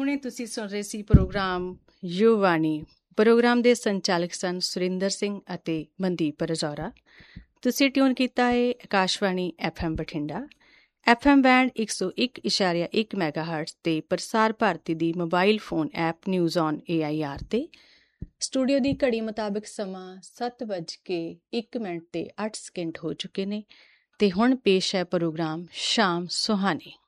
ਹੁਣੇ ਤੁਸੀਂ ਸੁਣ ਰਹੇ ਸੀ ਪ੍ਰੋਗਰਾਮ ਯੁਵਾਣੀ। ਪ੍ਰੋਗਰਾਮ ਦੇ ਸੰਚਾਲਕ ਸਨ ਸੁਰਿੰਦਰ ਸਿੰਘ ਅਤੇ ਮਨਦੀਪ ਰਜੌਰਾ। ਤੁਸੀਂ ਟਿਊਨ ਕੀਤਾ ਹੈ Akashvani FM Bathinda, FM band 101.1 ਮੈਗਾਹਰਟਜ਼ ਤੇ ਪ੍ਰਸਾਰ ਭਾਰਤੀ ਦੀ mobile phone app news on AIR ਤੇ। ਸਟੂਡੀਓ ਦੀ ਘੜੀ ਮੁਤਾਬਿਕ ਸਮਾਂ 7:01 ਤੇ 8 ਸਕਿੰਟ ਹੋ ਚੁੱਕੇ ਨੇ ਤੇ ਹੁਣ ਪੇਸ਼ ਹੈ ਪ੍ਰੋਗਰਾਮ ਸ਼ਾਮ ਸੁਹਾਣੀ।